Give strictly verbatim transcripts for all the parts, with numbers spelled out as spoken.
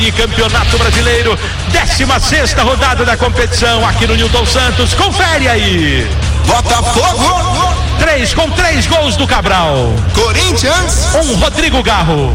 E Campeonato Brasileiro, décima sexta rodada da competição aqui no Newton Santos. Confere aí. Botafogo. Três com três gols do Cabral. Corinthians. Um Rodrigo Garro.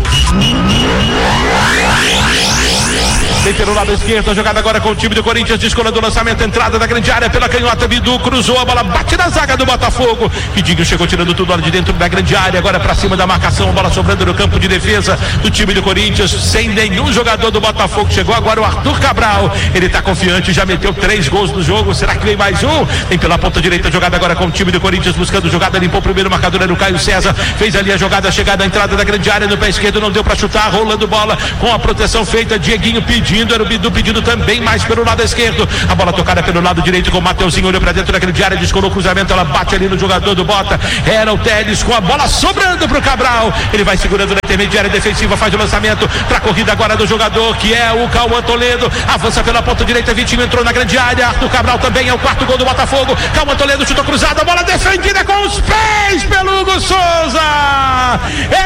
Vem pelo lado esquerdo, a jogada agora com o time do Corinthians, descolando o lançamento, entrada da grande área pela canhota, Bidu cruzou a bola, bate na zaga do Botafogo. Pidinho chegou tirando tudo lá de dentro da grande área, agora pra cima da marcação, a bola sobrando no campo de defesa do time do Corinthians, sem nenhum jogador do Botafogo. Chegou agora o Arthur Cabral, ele tá confiante, já meteu três gols no jogo. Será que vem mais um? Vem pela ponta direita, jogada agora com o time do Corinthians, buscando jogada, limpou o primeiro marcador, era o Caio César, fez ali a jogada, chegada à entrada da grande área, no pé esquerdo não deu pra chutar, rolando bola com a proteção feita, Dieguinho pedindo, era o Bidu pedindo também mais pelo lado esquerdo, a bola tocada pelo lado direito com o Mateuzinho, olhou pra dentro da grande área, descolou o cruzamento, ela bate ali no jogador do Bota, era o Teles com a bola sobrando pro Cabral, ele vai segurando na intermediária defensiva, faz o lançamento pra corrida agora do jogador que é o Cauã Toledo, avança pela ponta direita, Vitinho entrou na grande área, Arthur Cabral também é o quarto gol do Botafogo, Cauã Toledo chutou cruzado, a bola defendida com os pés pelo Hugo Souza,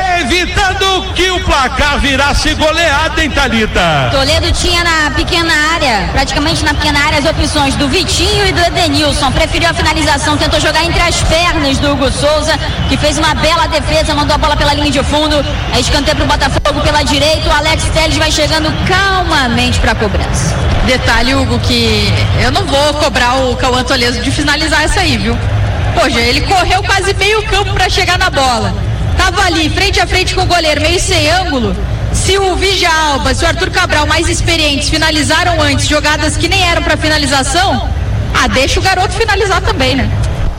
evitando que o placar virasse goleada, hein, Thalita? Toledo tinha na pequena área, praticamente na pequena área, as opções do Vitinho e do Edenilson, preferiu a finalização, tentou jogar entre as pernas do Hugo Souza, que fez uma bela defesa, mandou a bola pela linha de fundo, a escanteio pro Botafogo pela direita, o Alex Telles vai chegando calmamente pra cobrança. Detalhe, Hugo, que eu não vou cobrar o Cauã Toledo de finalizar essa aí, viu? Poxa, ele correu quase meio campo pra chegar na bola, tava ali, frente a frente com o goleiro, meio sem ângulo. Se o Vigia Alba, se o Arthur Cabral, mais experientes, finalizaram antes jogadas que nem eram para finalização, ah, deixa o garoto finalizar também, né?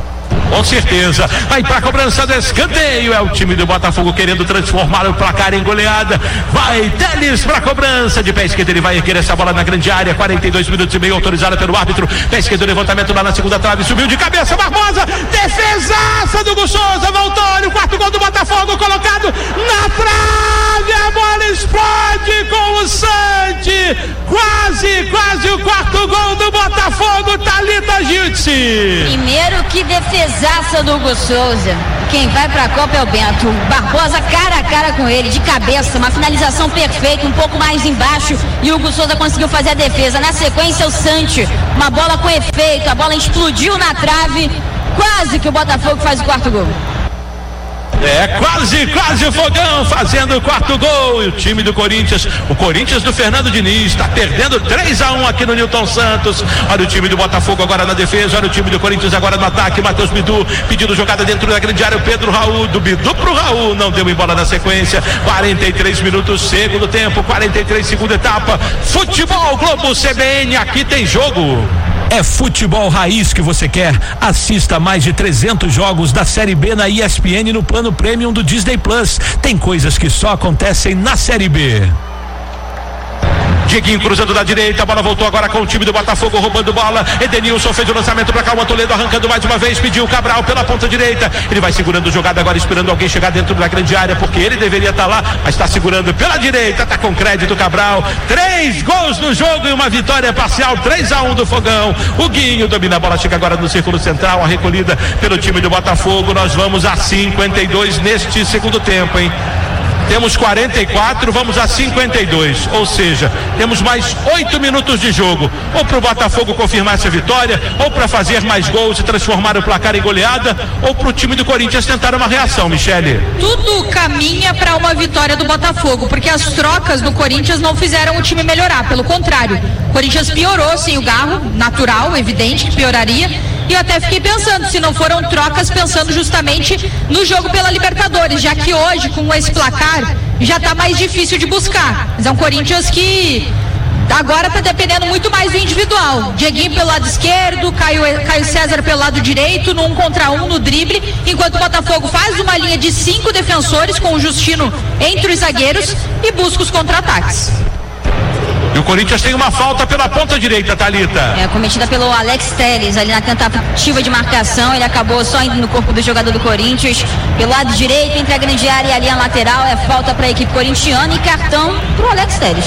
Com certeza, vai pra cobrança do escanteio, é o time do Botafogo querendo transformar o placar em goleada, vai Teles pra cobrança, de pé esquerdo ele vai erguer essa bola na grande área, quarenta e dois minutos e meio, autorizada pelo árbitro, pé esquerdo, levantamento lá na segunda trave, subiu de cabeça, Barbosa, defesaça do Hugo Souza, voltou, olha o quarto gol do Botafogo, colocado na trave, a bola explode com o Sante, quase, quase o quarto gol do Botafogo, Thalita Giltzi. Primeiro que defesa do Hugo Souza, quem vai pra Copa é o Bento, Barbosa cara a cara com ele, de cabeça, uma finalização perfeita, um pouco mais embaixo, e o Hugo Souza conseguiu fazer a defesa, na sequência o Sante, uma bola com efeito, a bola explodiu na trave, quase que o Botafogo faz o quarto gol. É, quase, quase o Fogão fazendo o quarto gol, e o time do Corinthians, o Corinthians do Fernando Diniz, está perdendo três a um aqui no Newton Santos. Olha o time do Botafogo agora na defesa, olha o time do Corinthians agora no ataque, Matheus Bidu pedindo jogada dentro da grande área, o Pedro Raul, do Bidu pro Raul, não deu em bola na sequência, quarenta e três minutos, segundo tempo, quarenta e três, segunda etapa, Futebol Globo C B N, aqui tem jogo. É futebol raiz que você quer? Assista mais de trezentos jogos da Série B na E S P N no plano Premium do Disney Plus. Tem coisas que só acontecem na Série B. Dieguinho cruzando da direita, a bola voltou agora com o time do Botafogo, roubando bola, Edenilson fez o lançamento para Cauã Toledo, arrancando mais uma vez, pediu o Cabral pela ponta direita, ele vai segurando o jogada agora, esperando alguém chegar dentro da grande área, porque ele deveria estar lá, mas está segurando pela direita, está com crédito Cabral, três gols no jogo e uma vitória parcial, três a um do Fogão, o Guinho domina a bola, chega agora no círculo central, a recolhida pelo time do Botafogo, nós vamos a cinquenta e dois neste segundo tempo, hein? Temos quarenta e quatro, vamos a cinquenta e dois, ou seja, temos mais oito minutos de jogo, ou para o Botafogo confirmar essa vitória, ou para fazer mais gols e transformar o placar em goleada, ou para o time do Corinthians tentar uma reação, Michele. Tudo caminha para uma vitória do Botafogo, porque as trocas do Corinthians não fizeram o time melhorar, pelo contrário, o Corinthians piorou sem o Garro, natural, evidente que pioraria. E eu até fiquei pensando se não foram trocas, pensando justamente no jogo pela Libertadores, já que hoje, com esse placar, já está mais difícil de buscar. Mas é um Corinthians que agora está dependendo muito mais do individual. Dieguinho pelo lado esquerdo, Caio, Caio César pelo lado direito, no um contra um no drible, enquanto o Botafogo faz uma linha de cinco defensores com o Justino entre os zagueiros e busca os contra-ataques. E o Corinthians tem uma falta pela ponta direita, Thalita. É, cometida pelo Alex Telles, ali na tentativa de marcação, ele acabou só indo no corpo do jogador do Corinthians, pelo lado direito, entre a grande área e a linha lateral, é falta para a equipe corintiana e cartão pro Alex Telles.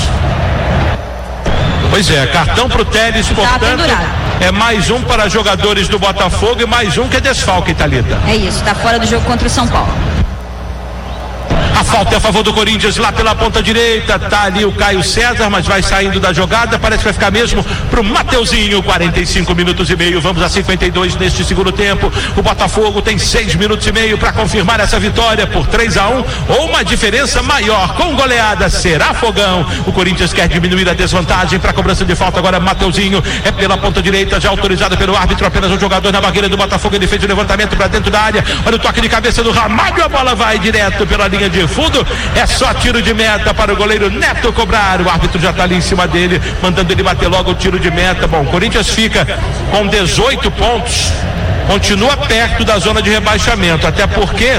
Pois é, cartão pro Telles, portanto, é mais um para jogadores do Botafogo e mais um que é desfalque, Thalita. É isso, tá fora do jogo contra o São Paulo. A A falta é a favor do Corinthians lá pela ponta direita. Tá ali o Caio César, mas vai saindo da jogada. Parece que vai ficar mesmo pro Mateuzinho. quarenta e cinco minutos e meio. Vamos a cinquenta e dois neste segundo tempo. O Botafogo tem seis minutos e meio para confirmar essa vitória por três a um ou uma diferença maior. Com goleada será Fogão. O Corinthians quer diminuir a desvantagem para cobrança de falta. Agora Mateuzinho é pela ponta direita, já autorizado pelo árbitro. Apenas um jogador na barreira do Botafogo. Ele fez o levantamento para dentro da área. Olha o toque de cabeça do Ramalho. A bola vai direto pela linha de fundo. É só tiro de meta para o goleiro Neto cobrar. O árbitro já está ali em cima dele, mandando ele bater logo o tiro de meta. Bom, o Corinthians fica com dezoito pontos. Continua perto da zona de rebaixamento, até porque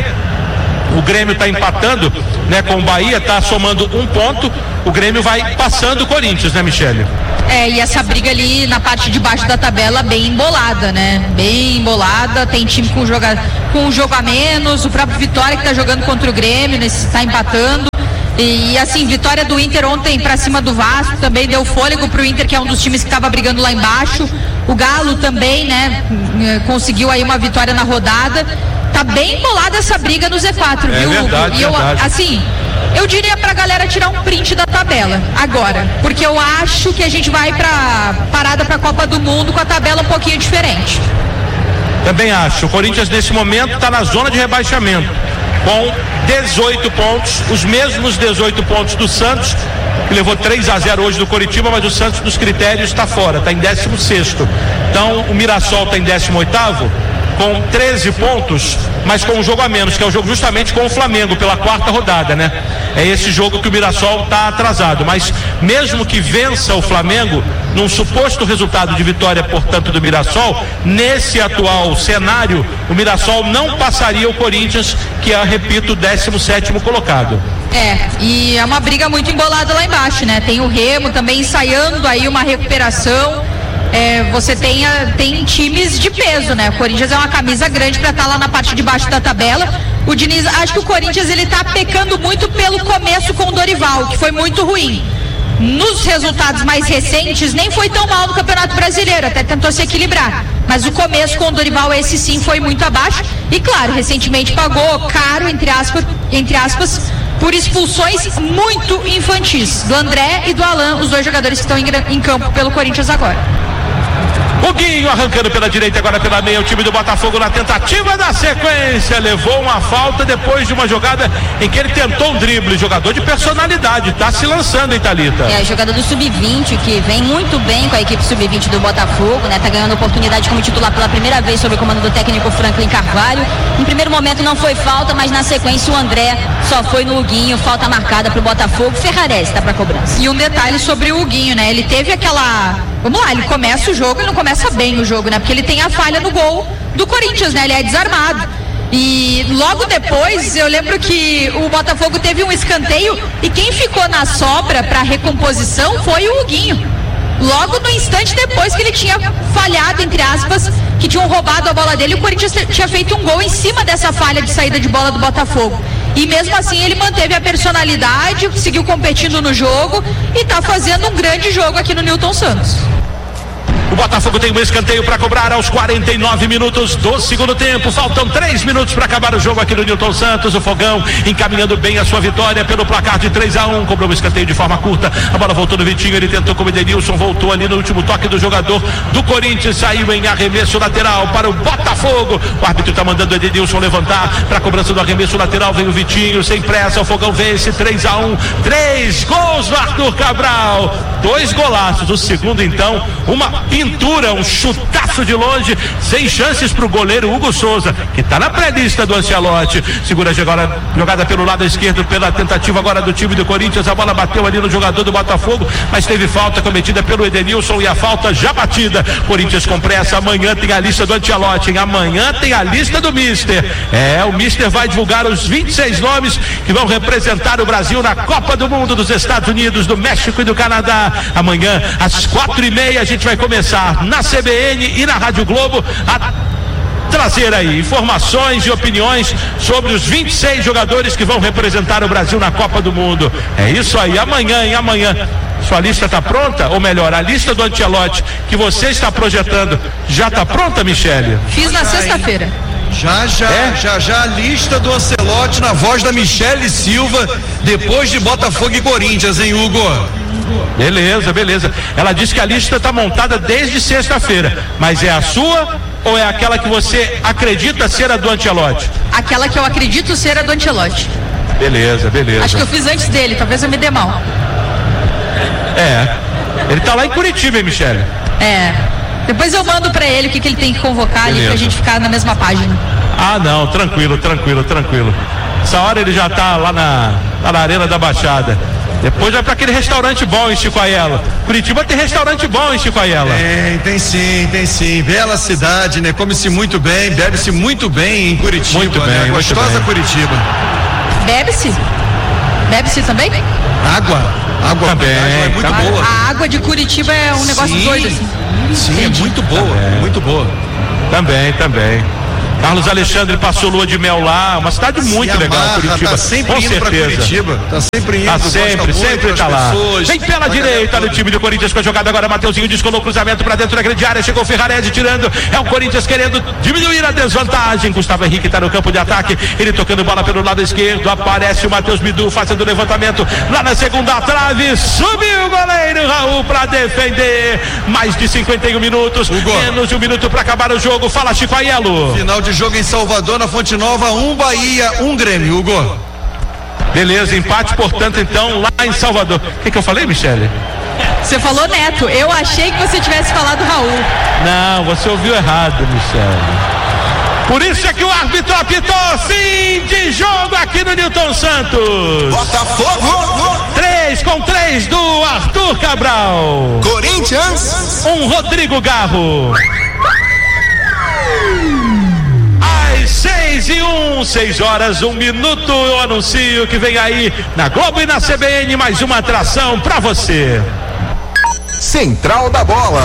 o Grêmio está empatando, né, com o Bahia, está somando um ponto. O Grêmio vai passando o Corinthians, né, Michele? É, e essa briga ali na parte de baixo da tabela bem embolada, né? Bem embolada, tem time com, joga, com um jogo a menos, o próprio Vitória que tá jogando contra o Grêmio, nesse, tá empatando. E, e assim, vitória do Inter ontem pra cima do Vasco, também deu fôlego pro Inter, que é um dos times que tava brigando lá embaixo. O Galo também, né, conseguiu aí uma vitória na rodada. Tá bem embolada essa briga no Z quatro, é viu, verdade, Hugo? E eu, verdade. assim, eu diria pra galera tirar um print da tabela agora, porque eu acho que a gente vai pra parada pra Copa do Mundo com a tabela um pouquinho diferente. Também acho. O Corinthians nesse momento está na zona de rebaixamento com dezoito pontos, os mesmos dezoito pontos do Santos, que levou três a zero hoje do Coritiba, mas o Santos dos critérios está fora, está em décimo sexto. Então o Mirassol está em décimo oitavo com treze pontos, mas com um jogo a menos, que é o jogo justamente com o Flamengo pela quarta rodada, né? É esse jogo que o Mirassol está atrasado, mas mesmo que vença o Flamengo, num suposto resultado de vitória, portanto, do Mirassol, nesse atual cenário, o Mirassol não passaria o Corinthians, que é, repito, o décimo sétimo colocado. É, e é uma briga muito embolada lá embaixo, né? Tem o Remo também ensaiando aí uma recuperação. É, você tem, a, tem times de peso, né? O Corinthians é uma camisa grande para estar lá na parte de baixo da tabela. O Diniz, acho que o Corinthians ele tá pecando muito pelo começo com o Dorival, que foi muito ruim. Nos resultados mais recentes, nem foi tão mal no Campeonato Brasileiro, até tentou se equilibrar. Mas o começo com o Dorival, esse sim, foi muito abaixo. E claro, recentemente pagou caro, entre aspas, entre aspas, por expulsões muito infantis, do André e do Alan, os dois jogadores que estão em, em campo pelo Corinthians agora. O Guinho arrancando pela direita, agora pela meia, o time do Botafogo na tentativa da sequência, levou uma falta depois de uma jogada em que ele tentou um drible. Jogador de personalidade, tá se lançando, hein, Thalita? É, jogador do sub vinte, que vem muito bem com a equipe sub vinte do Botafogo, né? Tá ganhando oportunidade como titular pela primeira vez sob o comando do técnico Franklin Carvalho. Em primeiro momento não foi falta, mas na sequência o André só foi no Guinho, falta marcada pro Botafogo. Ferrarese tá pra cobrança. E um detalhe sobre o Guinho, né? Ele teve aquela... Vamos lá, ele começa o jogo, ele não começa bem o jogo, né? Porque ele tem a falha no gol do Corinthians, né? Ele é desarmado. E logo depois, eu lembro que o Botafogo teve um escanteio e quem ficou na sobra para recomposição foi o Huguinho. Logo no instante depois que ele tinha falhado, entre aspas, que tinham roubado a bola dele, o Corinthians tinha feito um gol em cima dessa falha de saída de bola do Botafogo. E mesmo assim ele manteve a personalidade, seguiu competindo no jogo e tá fazendo um grande jogo aqui no Newton Santos. O Botafogo tem um escanteio para cobrar aos quarenta e nove minutos do segundo tempo. Faltam três minutos para acabar o jogo aqui no Newton Santos. O Fogão encaminhando bem a sua vitória pelo placar de três a um. Cobrou um escanteio de forma curta. A bola voltou no Vitinho. Ele tentou com o Edenilson. Voltou ali no último toque do jogador do Corinthians. Saiu em arremesso lateral para o Botafogo. O árbitro está mandando o Edenilson levantar para a cobrança do arremesso lateral. Vem o Vitinho sem pressa. O Fogão vence três a um. Três gols do Arthur Cabral. Dois golaços. O segundo, então, uma pintura, um chutaço de longe, sem chances para o goleiro Hugo Souza, que está na pré-lista do Ancelotti. Segura a jogada, jogada pelo lado esquerdo, pela tentativa agora do time do Corinthians. A bola bateu ali no jogador do Botafogo, mas teve falta cometida pelo Edenilson e a falta já batida. Corinthians com pressa. Amanhã tem a lista do Ancelotti, hein? Amanhã tem a lista do Mister. É, o Mister vai divulgar os vinte e seis nomes que vão representar o Brasil na Copa do Mundo dos Estados Unidos, do México e do Canadá. Amanhã, às quatro e meia, a gente vai começar na C B N e na Rádio Globo a trazer aí informações e opiniões sobre os vinte e seis jogadores que vão representar o Brasil na Copa do Mundo. É isso aí, amanhã, hein? Amanhã. Sua lista está pronta? Ou melhor, a lista do Ancelotti que você está projetando já está pronta, Michele? Fiz na sexta-feira. Já, já, é? já, já a lista do Ancelotti na voz da Michele Silva, depois de Botafogo e Corinthians, hein, Hugo? Beleza, beleza. Ela disse que a lista está montada desde sexta-feira, mas é a sua ou é aquela que você acredita ser a do Ancelotti? Aquela que eu acredito ser a do Ancelotti. Beleza, beleza. Acho que eu fiz antes dele, talvez eu me dê mal. É, ele tá lá em Curitiba, hein, Michele? É, depois eu mando pra ele o que, que ele tem que convocar. Beleza. Ali pra gente ficar na mesma página. Ah, não, tranquilo, tranquilo, tranquilo. Essa hora ele já tá lá na, lá na Arena da Baixada. Depois vai pra aquele restaurante bom em Chicoaiela. Curitiba tem restaurante bom em Chicoaiela. Tem, tem sim, tem sim. Bela cidade, né? Come-se muito bem, bebe-se muito bem em Curitiba, muito bem, né? Gostosa bem. Curitiba. Bebe-se? Bebe-se também? Água. Água também. Água é muito também. boa. A água de Curitiba é um negócio sim, doido, assim. Sim, Entendi. É muito boa, também. muito boa. Também, também. Carlos Alexandre passou lua de mel lá, uma cidade muito Se legal, amarra, Curitiba. tá sempre com indo certeza. Pra Curitiba, tá sempre indo. Tá sempre, sempre tá lá. Pessoas, Vem pela direita no time do Corinthians com a jogada agora, Mateuzinho descolou o cruzamento pra dentro da grande área, chegou o Ferrarese tirando, é o Corinthians querendo diminuir a desvantagem. Gustavo Henrique tá no campo de ataque, ele tocando bola pelo lado esquerdo, aparece o Matheus Bidu fazendo o levantamento lá na segunda trave, subiu o goleiro Raul pra defender. Mais de cinquenta e um minutos, Hugo. Menos de um minuto pra acabar o jogo. Fala, Chicoaielo. Final de jogo em Salvador, na Fonte Nova, um Bahia, um Grêmio, Hugo. Beleza, empate, portanto, então, lá em Salvador. O que, que eu falei, Michele? Você falou Neto, eu achei que você tivesse falado Raul. Não, você ouviu errado, Michele. Por isso é que o árbitro apitou fim de jogo aqui no Newton Santos. Botafogo. Três com três do Arthur Cabral. Corinthians. Um Rodrigo Garro. Seis e um, seis horas, um minuto, eu anuncio que vem aí na Globo e na C B N mais uma atração pra você. Central da Bola.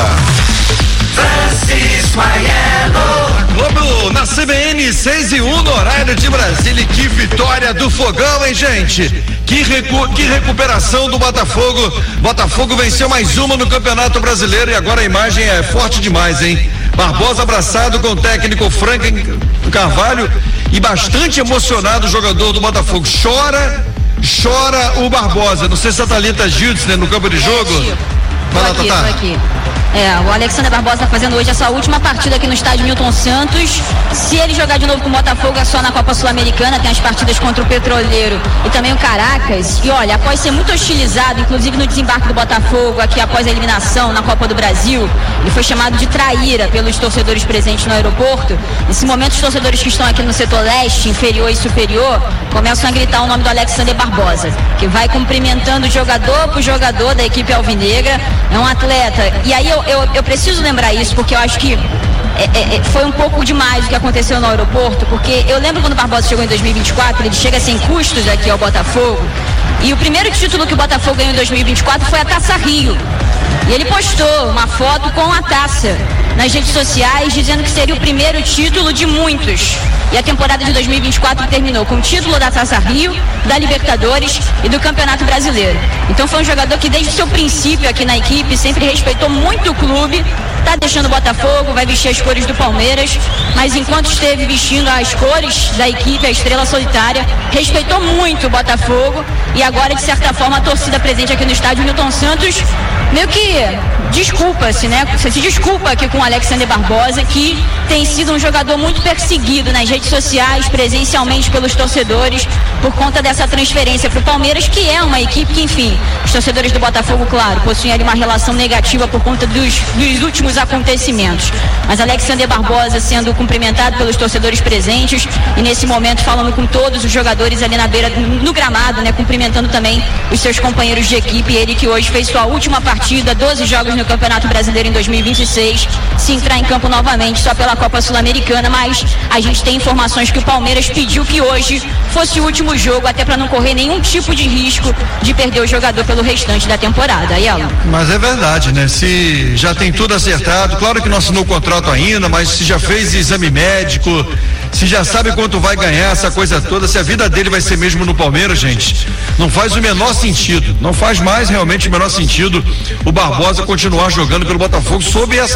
Francisco Aiello. Globo na C B N, seis e um no horário de Brasília. Que vitória do Fogão, hein, gente? Que, recu que recuperação do Botafogo. Botafogo venceu mais uma no Campeonato Brasileiro e agora a imagem é forte demais, hein? Barbosa abraçado com o técnico Franklin Carvalho e bastante emocionado o jogador do Botafogo. Chora, chora o Barbosa. Não sei se a Thalita Gildes, né, no campo de jogo. Tô Vai lá, aqui, Tatá. tô aqui. É, o Alexander Barbosa está fazendo hoje essa última partida aqui no estádio Newton Santos. Se ele jogar de novo com o Botafogo é só na Copa Sul-Americana, tem as partidas contra o Petroleiro e também o Caracas. E olha, após ser muito hostilizado, inclusive no desembarque do Botafogo, aqui após a eliminação na Copa do Brasil, ele foi chamado de traíra pelos torcedores presentes no aeroporto. Nesse momento, os torcedores que estão aqui no setor leste, inferior e superior, começam a gritar o nome do Alexander Barbosa, que vai cumprimentando jogador por jogador da equipe alvinegra. É um atleta. E aí eu Eu, eu preciso lembrar isso porque eu acho que é, é, foi um pouco demais o que aconteceu no aeroporto, porque eu lembro quando o Barbosa chegou em dois mil e vinte e quatro, ele chega sem custos aqui ao Botafogo, e o primeiro título que o Botafogo ganhou em dois mil e vinte e quatro foi a Taça Rio, e ele postou uma foto com a taça nas redes sociais dizendo que seria o primeiro título de muitos. E a temporada de dois mil e vinte e quatro terminou com o título da Taça Rio, da Libertadores e do Campeonato Brasileiro. Então foi um jogador que desde o seu princípio aqui na equipe sempre respeitou muito o clube, tá deixando o Botafogo, vai vestir as cores do Palmeiras, mas enquanto esteve vestindo as cores da equipe, a estrela solitária, respeitou muito o Botafogo e agora de certa forma a torcida presente aqui no estádio Newton Santos meio que desculpa-se, né? Você se desculpa aqui com o Alexander Barbosa, que tem sido um jogador muito perseguido nas redes sociais, presencialmente pelos torcedores, por conta dessa transferência para o Palmeiras, que é uma equipe que, enfim, os torcedores do Botafogo, claro, possuem ali uma relação negativa por conta dos, dos últimos acontecimentos. Mas Alexander Barbosa sendo cumprimentado pelos torcedores presentes e nesse momento falando com todos os jogadores ali na beira, no gramado, né? Cumprimentando também os seus companheiros de equipe, ele que hoje fez sua última partida, doze jogos no Campeonato Brasileiro em dois mil e vinte e seis, se entrar em campo novamente só pela Copa Sul-Americana, mas a gente tem informações que o Palmeiras pediu que hoje fosse o último jogo, até para não correr nenhum tipo de risco de perder o jogador pelo restante da temporada. Aí, ela. Mas é verdade, né? Se já tem tudo acertado, claro que não assinou o contrato ainda, mas se já fez exame médico, se já sabe quanto vai ganhar, essa coisa toda, se a vida dele vai ser mesmo no Palmeiras, gente, não faz o menor sentido, não faz mais realmente o menor sentido o Barbosa continuar jogando pelo Botafogo sob essa possibilidade.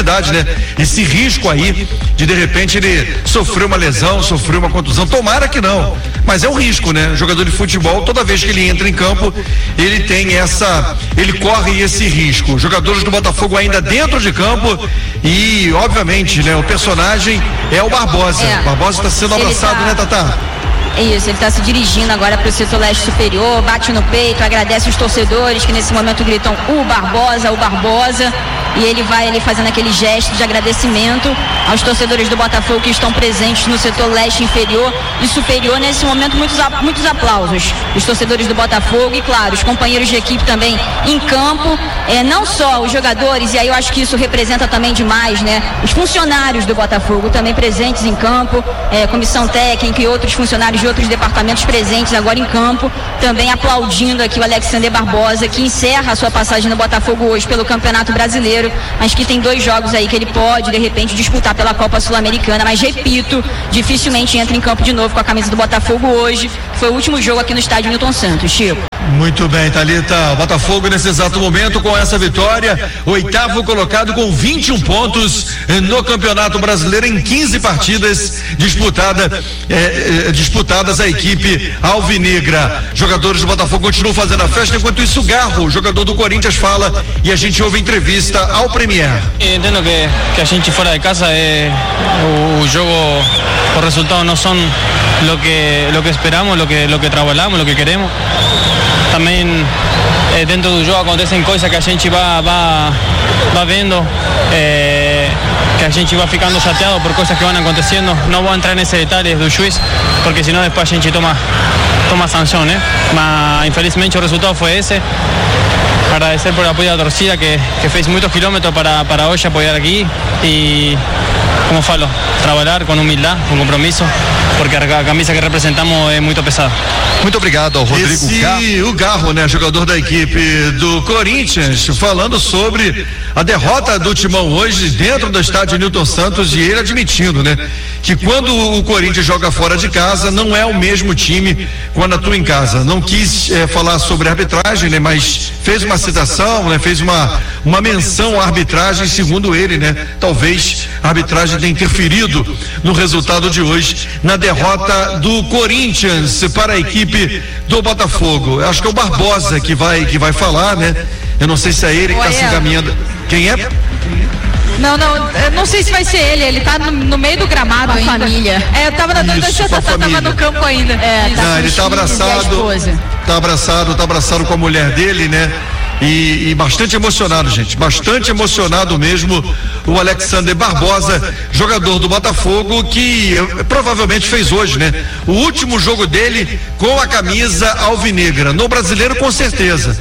possibilidade, né? Esse risco aí de de repente ele sofrer uma lesão, sofrer uma contusão, tomara que não, mas é um risco, né? O jogador de futebol, toda vez que ele entra em campo, ele tem essa, ele corre esse risco. Jogadores do Botafogo ainda dentro de campo e, obviamente, né? O personagem é o Barbosa. É. Barbosa está sendo Ele abraçado, tá... né, Tatá? É isso, ele está se dirigindo agora para o setor leste superior, bate no peito, agradece os torcedores que nesse momento gritam o Barbosa, o Barbosa, e ele vai ali fazendo aquele gesto de agradecimento aos torcedores do Botafogo que estão presentes no setor leste inferior e superior. Nesse momento, muitos, muitos aplausos. Os torcedores do Botafogo e, claro, os companheiros de equipe também em campo, é, não só os jogadores, e aí eu acho que isso representa também demais, né? Os funcionários do Botafogo também presentes em campo, é, comissão técnica e outros funcionários de outros departamentos presentes agora em campo, também aplaudindo aqui o Alexander Barbosa, que encerra a sua passagem no Botafogo hoje pelo Campeonato Brasileiro, mas que tem dois jogos aí que ele pode, de repente, disputar pela Copa Sul-Americana, mas repito, dificilmente entra em campo de novo com a camisa do Botafogo hoje. Foi o último jogo aqui no estádio Newton Santos. Chico. Muito bem, Thalita. Botafogo nesse exato momento com essa vitória, oitavo colocado com vinte e um pontos no Campeonato Brasileiro em quinze partidas disputada, eh, eh, disputadas a equipe alvinegra. Jogadores do Botafogo continuam fazendo a festa, enquanto isso Garro, jogador do Corinthians, fala e a gente ouve entrevista ao Premier. Entendo que, que a gente fora de casa é o, o jogo, os resultados não são lo que lo que esperamos, lo que lo que trabalhamos, lo que queremos. Também eh, dentro do jogo acontecem coisas que a gente vai, vai, vai vendo, eh, que a gente vai ficando chateado por coisas que vão acontecendo. Não vou entrar nesse detalhe do juiz, porque senão depois a gente toma, toma sanção, né? Mas infelizmente o resultado foi esse. Agradecer por o apoio da torcida que, que fez muitos quilômetros para, para hoje apoiar aqui e, como falo, trabalhar com humildade, com compromisso, porque a camisa que representamos é muito pesada. Muito obrigado ao Rodrigo Esse, Garro. O Garro, né, jogador da equipe do Corinthians, falando sobre a derrota do Timão hoje dentro do estádio Newton Santos, e ele admitindo, né, que quando o Corinthians joga fora de casa não é o mesmo time quando atua em casa. Não quis é, falar sobre a arbitragem, né, mas fez uma citação, né, fez uma uma menção à arbitragem, segundo ele, né, talvez a arbitragem tenha interferido no resultado de hoje, na derrota do Corinthians para a equipe do Botafogo. Eu acho que é o Barbosa que vai que vai falar, né? Eu não sei se é ele que está se encaminhando. Quem é? Não, não, eu não sei se vai ser ele, ele tá no, no meio do gramado com a ainda. família. É, eu tava na dúvida se a Tatá tava no campo ainda. É, tá não, ele tá abraçado, tá abraçado, tá abraçado com a mulher dele, né? E, e bastante emocionado, gente, bastante emocionado mesmo o Alexander Barbosa, jogador do Botafogo, que eh, provavelmente fez hoje, né? O último jogo dele com a camisa alvinegra, no Brasileiro com certeza,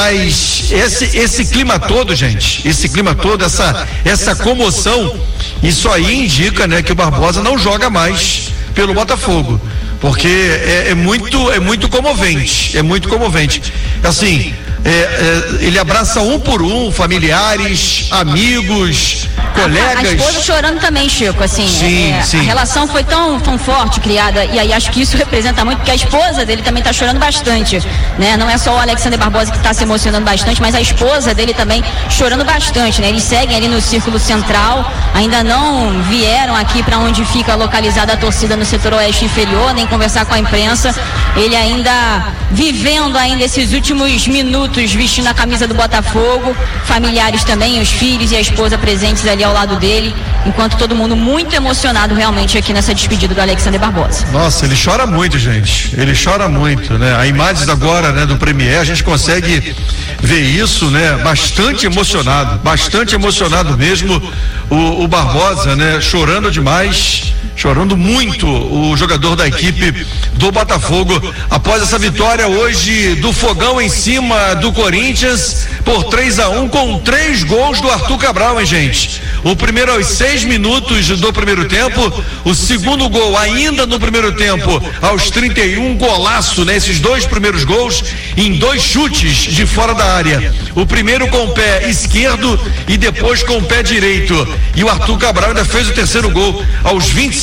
mas esse esse clima todo, gente, esse clima todo, essa essa comoção, isso aí indica, né, que o Barbosa não joga mais pelo Botafogo, porque é, é muito é muito comovente, é muito comovente, assim. É, é, ele abraça um por um, familiares, amigos, colegas. A, a esposa chorando também, Chico, assim, sim, é, sim. A relação foi tão, tão forte criada, e aí acho que isso representa muito, porque a esposa dele também tá chorando bastante, né? Não é só o Alexander Barbosa que tá se emocionando bastante, mas a esposa dele também chorando bastante, né? Eles seguem ali no círculo central, ainda não vieram aqui para onde fica localizada a torcida no setor oeste inferior, nem conversar com a imprensa. Ele ainda vivendo ainda esses últimos minutos vestindo a camisa do Botafogo, familiares também, os filhos e a esposa presentes ali ao lado dele, enquanto todo mundo muito emocionado realmente aqui nessa despedida do Alexander Barbosa. Nossa, ele chora muito, gente, ele chora muito, né? A imagem agora, né, do Premier, a gente consegue ver isso, né? Bastante emocionado, bastante emocionado mesmo o, o Barbosa, né? Chorando demais, chorando muito o jogador da equipe do Botafogo após essa vitória hoje do Fogão em cima do Corinthians por três a um, com três gols do Arthur Cabral, hein, gente? O primeiro aos seis minutos do primeiro tempo, o segundo gol ainda no primeiro tempo aos trinta e um, golaço, né? Esses dois primeiros gols em dois chutes de fora da área, o primeiro com o pé esquerdo e depois com o pé direito, e o Arthur Cabral ainda fez o terceiro gol aos vinte e cinco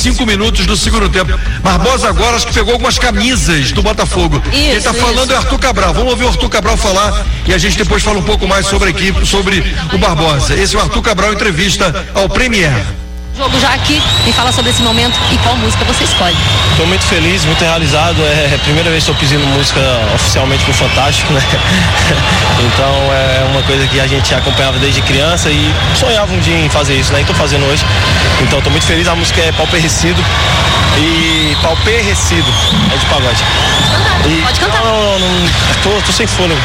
cinco minutos do segundo tempo. Barbosa agora acho que pegou algumas camisas do Botafogo. Isso, Quem tá falando isso. é Arthur Cabral. Vamos ouvir o Arthur Cabral falar e a gente depois fala um pouco mais sobre a equipe, sobre o Barbosa. Esse é o Arthur Cabral, entrevista ao Premier. Jogo já aqui, me fala sobre esse momento e qual música você escolhe. Estou muito feliz, muito realizado. É a primeira vez que estou pedindo música oficialmente pro Fantástico, né? Então é uma coisa que a gente acompanhava desde criança e sonhava um dia em fazer isso, né? E estou fazendo hoje. Então estou muito feliz. A música é Pauperrecido. E Pauperrecido é de pagode. E, Pode cantar. Não, não, não, não tô, tô sem fôlego.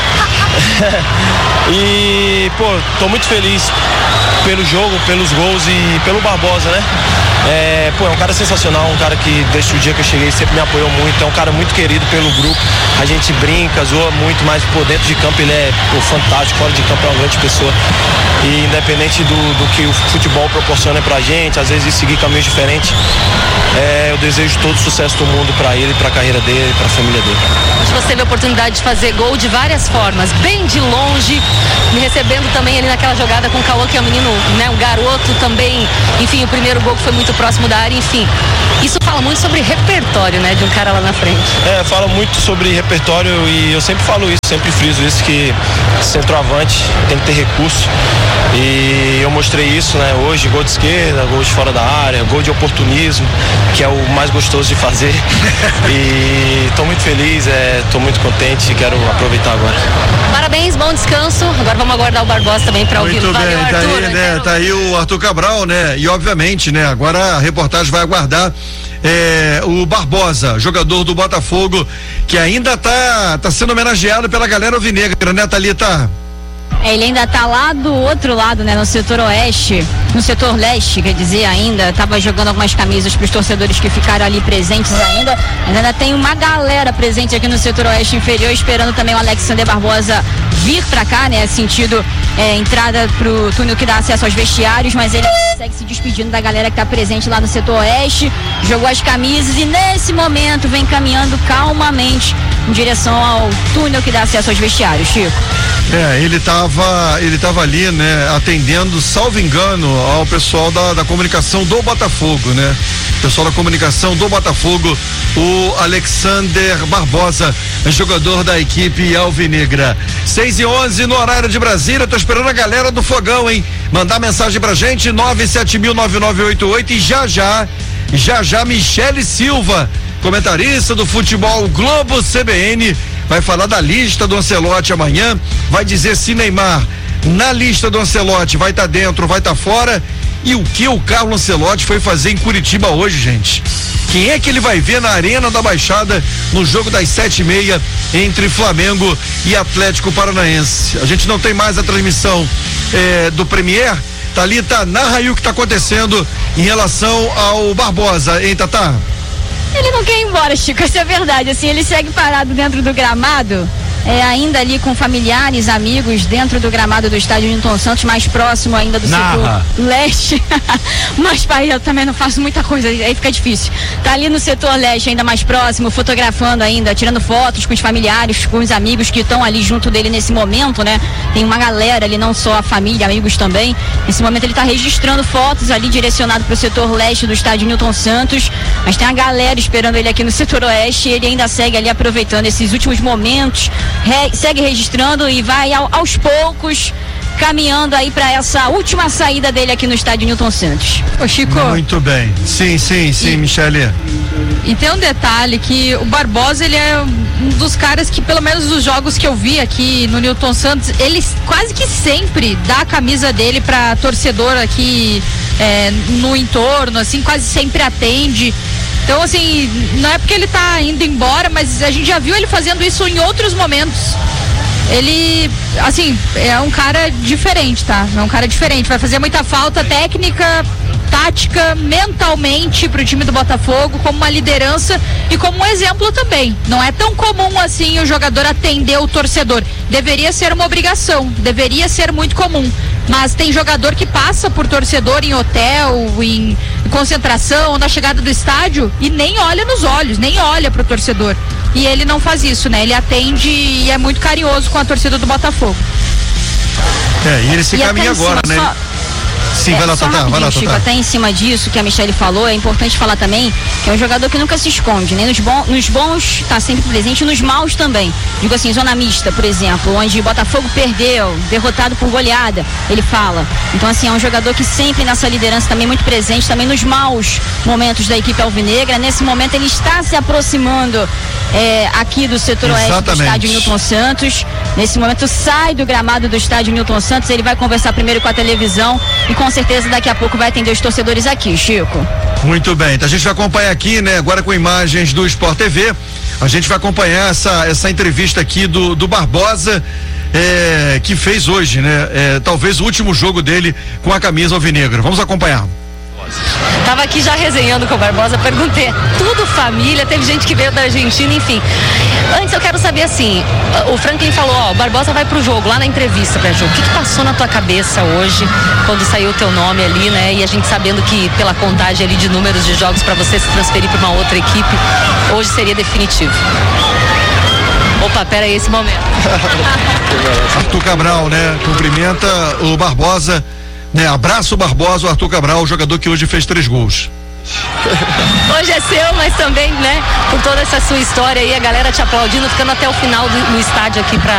E, pô, tô muito feliz pelo jogo, pelos gols e pelo Barbosa, né? É, pô, é um cara sensacional, um cara que desde o dia que eu cheguei sempre me apoiou muito, é um cara muito querido pelo grupo, a gente brinca, zoa muito, mas por dentro de campo ele é pô, fantástico, fora de campo é uma grande pessoa e independente do, do que o futebol proporciona pra gente, às vezes seguir caminhos diferentes, é, eu desejo todo o sucesso do mundo pra ele, pra carreira dele, pra família dele. Você teve a oportunidade de fazer gol de várias formas, bem de longe, me recebendo também ali naquela jogada com o Cauã, que é um menino, né, um garoto também, enfim, o primeiro gol que foi muito próximo da área, enfim. Isso fala muito sobre repertório, né, de um cara lá na frente. É, fala muito sobre repertório e eu sempre falo isso, sempre friso isso, que centroavante tem que ter recurso e eu mostrei isso, né, hoje, gol de esquerda, gol de fora da área, gol de oportunismo, que é o mais gostoso de fazer e tô muito feliz, é, tô muito contente e quero aproveitar agora. Parabéns, bom descanso. Agora vamos aguardar o Barbosa também para ouvir. Muito Valeu, bem, tá Arthur, aí, né? quero... Tá aí o Arthur Cabral, né? E obviamente, né? Agora a reportagem vai aguardar é, o Barbosa, jogador do Botafogo, que ainda tá, tá sendo homenageado pela galera alvinegra, né, Thalita? É, ele ainda tá lá do outro lado, né, no setor oeste, no setor leste, quer dizer, ainda tava jogando algumas camisas para os torcedores que ficaram ali presentes ainda. Ainda tem uma galera presente aqui no setor oeste inferior, esperando também o Alexander Barbosa vir para cá, né, sentido é, entrada pro túnel que dá acesso aos vestiários, mas ele segue se despedindo da galera que tá presente lá no setor oeste, jogou as camisas e nesse momento vem caminhando calmamente em direção ao túnel que dá acesso aos vestiários, Chico. É, ele tava, ele tava ali, né, atendendo, salvo engano, ao pessoal da, da comunicação do Botafogo, né? Pessoal da comunicação do Botafogo, o Alexander Barbosa, jogador da equipe alvinegra. seis e onze no horário de Brasília, tô esperando a galera do Fogão, hein? Mandar mensagem pra gente, nove sete mil nove nove oito oito e já já, já já Michele Silva, comentarista do Futebol Globo C B N, vai falar da lista do Ancelotti amanhã, vai dizer se Neymar na lista do Ancelotti vai estar tá dentro, vai estar tá fora, e o que o Carlo Ancelotti foi fazer em Curitiba hoje, gente. Quem é que ele vai ver na Arena da Baixada no jogo das sete e meia entre Flamengo e Atlético Paranaense? A gente não tem mais a transmissão eh, do Premier. Thalita, narra aí o que está acontecendo em relação ao Barbosa, hein, Tatá? Ele não quer ir embora, Chico, isso é verdade, assim, ele segue parado dentro do gramado, é, ainda ali com familiares, amigos, dentro do gramado do estádio Newton Santos, mais próximo ainda do Narra. setor leste, mas pai, eu também não faço muita coisa, aí fica difícil, tá ali no setor leste, ainda mais próximo, fotografando ainda, tirando fotos com os familiares, com os amigos que estão ali junto dele nesse momento, né, tem uma galera ali, não só a família, amigos também, nesse momento ele tá registrando fotos ali, direcionado pro setor leste do estádio Newton Santos, mas tem a galera esperando ele aqui no setor oeste, e ele ainda segue ali aproveitando esses últimos momentos, re, segue registrando e vai ao, aos poucos caminhando aí para essa última saída dele aqui no estádio Newton Santos. Ô Chico. Muito bem. Sim, sim, sim, e, Michele. E tem um detalhe que o Barbosa, ele é um dos caras que, pelo menos os jogos que eu vi aqui no Newton Santos, ele quase que sempre dá a camisa dele para torcedor aqui é, no entorno, assim, quase sempre atende. Então, assim, não é porque ele tá indo embora, mas a gente já viu ele fazendo isso em outros momentos. Ele, assim, é um cara diferente, tá? É um cara diferente, vai fazer muita falta técnica, tática, mentalmente pro time do Botafogo, como uma liderança e como um exemplo também. Não é tão comum assim o jogador atender o torcedor. Deveria ser uma obrigação, deveria ser muito comum. Mas tem jogador que passa por torcedor em hotel, em concentração, na chegada do estádio e nem olha nos olhos, nem olha pro torcedor. E ele não faz isso, né? Ele atende e é muito carinhoso com a torcida do Botafogo. É, e ele se e caminha agora, né? Só... Sim, é, vai lá, só Tatá, vai lá, Chico, Tatá. até em cima disso que a Michelle falou, é importante falar também que é um jogador que nunca se esconde, né? Nos, bom, nos bons está sempre presente, nos maus também. Digo assim, zona mista, por exemplo, onde o Botafogo perdeu, derrotado por goleada, ele fala. Então, assim, é um jogador que sempre nessa liderança também muito presente, também nos maus momentos da equipe alvinegra. Nesse momento ele está se aproximando é, aqui do setor oeste do estádio Newton Santos. Nesse momento sai do gramado do estádio Newton Santos, ele vai conversar primeiro com a televisão e com certeza daqui a pouco vai atender os torcedores aqui, Chico. Muito bem, então a gente vai acompanhar aqui, né, agora com imagens do Sport T V, a gente vai acompanhar essa, essa entrevista aqui do, do Barbosa, é, que fez hoje, né, é, talvez o último jogo dele com a camisa alvinegra. Vamos acompanhar. Tava aqui já resenhando com o Barbosa, perguntei, tudo família, teve gente que veio da Argentina, enfim. Antes eu quero saber assim, o Franklin falou, ó, o Barbosa vai pro jogo, lá na entrevista pra jogo. O que, que passou na tua cabeça hoje, quando saiu o teu nome ali, né? E a gente sabendo que pela contagem ali de números de jogos pra você se transferir pra uma outra equipe, hoje seria definitivo. Opa, pera aí, esse momento. Arthur Cabral, né, cumprimenta o Barbosa. Né, abraço Barbosa, o Arthur Cabral, o jogador que hoje fez três gols. Hoje é seu, mas também, né, por toda essa sua história aí, a galera te aplaudindo, ficando até o final do, no estádio aqui pra